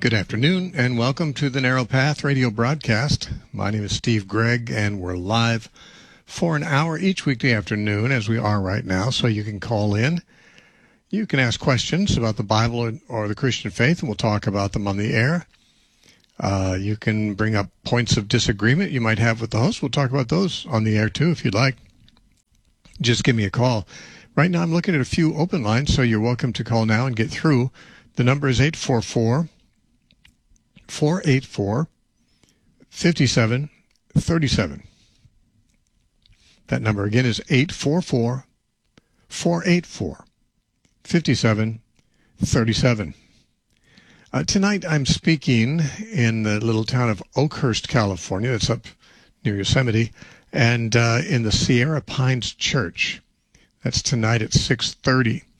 Good afternoon, and welcome to the Narrow Path radio broadcast. My name is Steve Gregg, and we're live for an hour each weekday afternoon, as we are right now, so you can call in. You can ask questions about the Bible or the Christian faith, and we'll talk about them on the air. You can bring up points of disagreement you might have with the host. We'll talk about those on the air, too, if you'd like. Just give me a call. Right now, I'm looking at a few open lines, so you're welcome to call now and get through. The number is 844-484-5737. That number again is 844-484-5737. Tonight I'm speaking in the little town of Oakhurst, California. That's up near Yosemite, and in the Sierra Pines Church. That's tonight at 6:30.